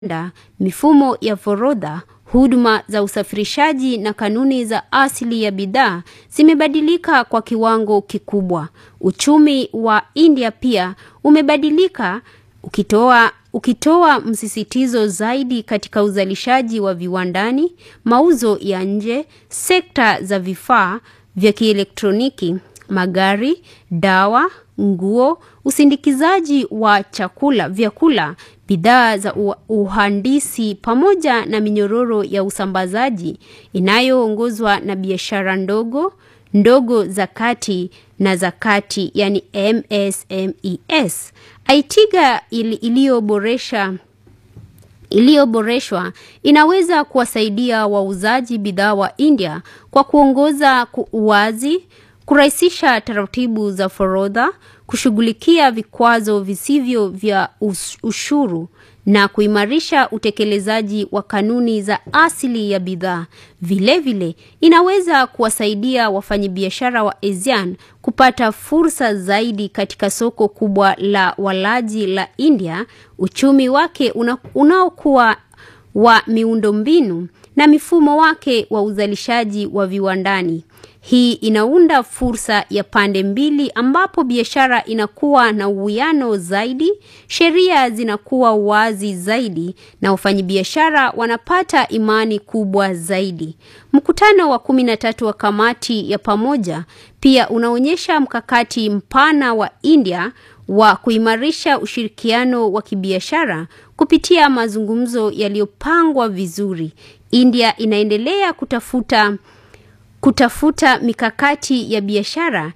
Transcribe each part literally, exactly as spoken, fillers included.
mifumo ya forodha, huduma za usafirishaji na kanuni za asili ya bidhaa zimebadilika kwa kiwango kikubwa. Uchumi wa India pia umebadilika ukitoa ukitoa msisitizo zaidi katika uzalishaji wa viwandani, mauzo ya nje, sekta za vifaa vya kielektroniki, magari, dawa, nguo, usindikizaji wa chakula, vyakula, bidhaa za uhandisi pamoja na minyororo ya usambazaji inayoongozwa na biashara ndogo ndogo za kati na za kati, yani M S M E S. Aitiga iliyoboresha iliyoboreshwa inaweza kuwasaidia wauzaji bidhaa wa India kwa kuongoza uwazi, kurahisisha taratibu za forodha, kushughulikia vikwazo visivyo vya ushuru na kuimarisha utekelezaji wa kanuni za asili ya bidhaa. Vile vile, inaweza kuwasaidia wafanyabiashara wa ASEAN kupata fursa zaidi katika soko kubwa la walaji la India, uchumi wake una, unaokuwa wa miundombinu na mifumo wake wa uzalishaji wa viwandani. Hii inaunda fursa ya pande mbili ambapo biashara inakuwa na uwiano zaidi, sheria zinakuwa wazi zaidi na wafanyabiashara wanapata imani kubwa zaidi. Mkutano wa kumi na tatu wa kamati ya pamoja pia unaonyesha mkakati mpana wa India wa kuimarisha ushirikiano wa kibiashara kupitia mazungumzo yaliyopangwa vizuri. India inaendelea kutafuta kutafuta mikakati ya biashara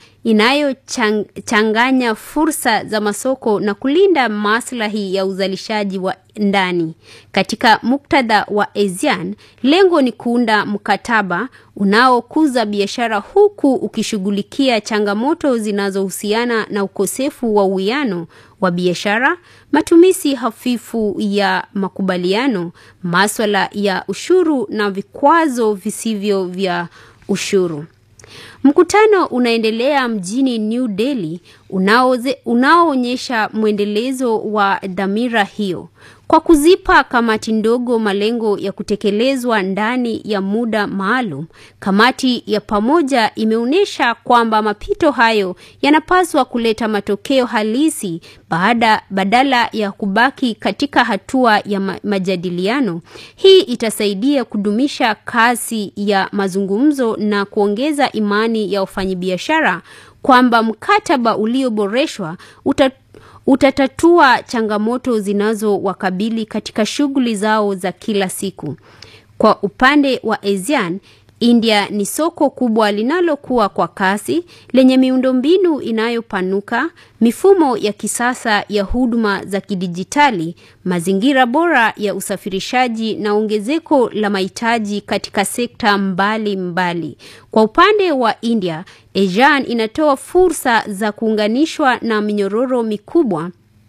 inayochanganya fursa za masoko na kulinda maslahi ya uzalishaji wa ndani. Katika muktadha wa ASEAN, lengo ni kuunda mkataba unaokuza biashara huku ukishughulikia changamoto zinazohusiana na ukosefu wa uwiano wa biashara, matumizi hafifu ya makubaliano, masuala ya ushuru na vikwazo visivyo vya ushuru. Mkutano unaendelea mjini New Delhi unaoze, unaoonyesha mwendelezo wa dhamira hiyo. Kwa kuzipa kamati ndogo malengo ya kutekelezwa ndani ya muda maalum, kamati ya pamoja imeonyesha kwamba mapito hayo yanapaswa kuleta matokeo halisi baada badala ya kubaki katika hatua ya ma, majadiliano. Hii itasaidia kudumisha kasi ya mazungumzo na kuongeza imani ya wafanyabiashara kwamba mkataba ulioboreshwa uta utatatua changamoto zinazowakabili katika shughuli zao za kila siku. Kwa upande wa ASEAN, India ni soko kubwa linalokuwa kwa kasi, lenye miundombinu inayopanuka, mifumo ya kisasa ya huduma za kidijitali, mazingira bora ya usafirishaji na ongezeko la mahitaji katika sekta mbali mbali. Kwa upande wa India, ASEAN inatoa fursa za kuunganishwa na minyororo mikubwa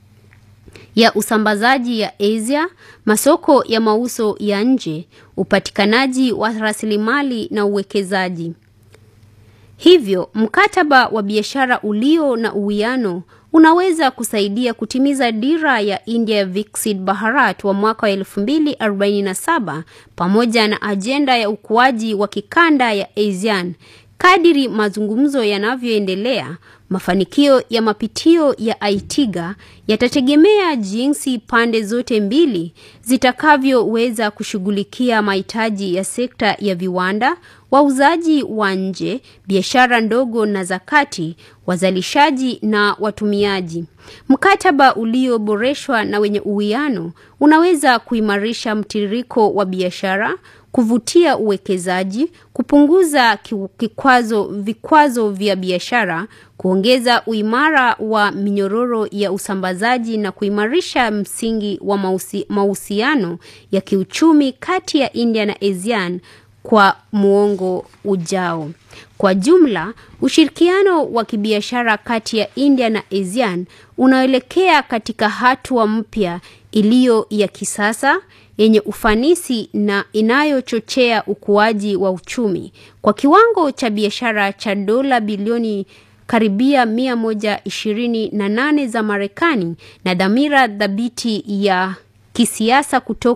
ya usambazaji ya Asia, masoko ya mauzo ya nje, upatikanaji wa rasilimali na uwekezaji. Hivyo, mkataba wa biashara ulio na uwiano unaweza kusaidia kutimiza dira ya India Viksit Bharat wa mwaka wa elfu mbili arobaini na saba pamoja na ajenda ya ukuaji wa kikanda ya ASEAN. Kadiri mazungumzo yanavyoendelea, mafanikio ya mapitio ya Aitiga yatategemea jinsi pande zote mbili zitakavyoweza kushughulikia mahitaji ya sekta ya viwanda, wauzaji wa nje, biashara ndogo na za kati, wazalishaji na watumiaji. Mkataba ulioboreshwa na wenye uwiano unaweza kuimarisha mtiririko wa biashara, kuvutia uwekezaji, kupunguza kikwazo vikwazo vya biashara, kuongeza uimara wa minyororo ya usambazaji na kuimarisha msingi wa mahusiano ya kiuchumi kati ya India na ASEAN kwa muongo ujao. Kwa jumla, ushirikiano wa kibiashara kati ya India na ASEAN unaelekea katika hatua mpya iliyo ya kisasa, yenye ufanisi na inayochochea ukuaji wa uchumi. Kwa kiwango cha biashara cha dola bilioni karibia mia moja ishirini na nane za Marekani na dhamira dhabiti ya kisiasa kutoka